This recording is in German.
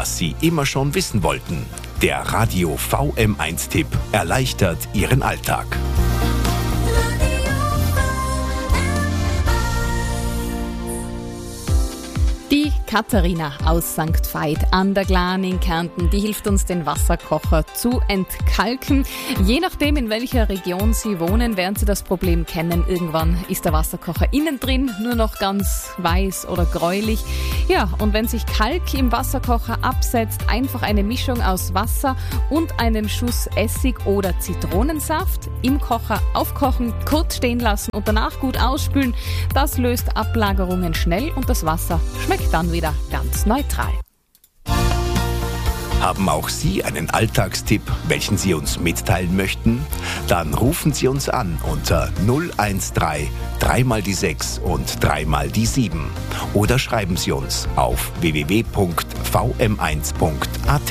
was Sie immer schon wissen wollten. Der Radio VM1-Tipp erleichtert Ihren Alltag. Die Katharina aus St. Veit an der Glan in Kärnten, die hilft uns, den Wasserkocher zu entkalken. Je nachdem, in welcher Region Sie wohnen, werden Sie das Problem kennen. Irgendwann ist der Wasserkocher innen drin nur noch ganz weiß oder gräulich. Ja, und wenn sich Kalk im Wasserkocher absetzt, einfach eine Mischung aus Wasser und einem Schuss Essig oder Zitronensaft im Kocher aufkochen, kurz stehen lassen und danach gut ausspülen. Das löst Ablagerungen schnell und das Wasser schmeckt dann wieder ganz neutral. Haben auch Sie einen Alltagstipp, welchen Sie uns mitteilen möchten? Dann rufen Sie uns an unter 013 3 mal die 6 und 3 mal die 7 oder schreiben Sie uns auf www.vm1.at.